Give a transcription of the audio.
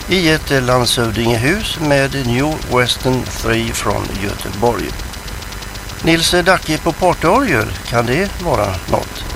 i ett landshövdingehus med New Western 3 från Göteborg. Nils Dacke på portorgel, kan det vara något?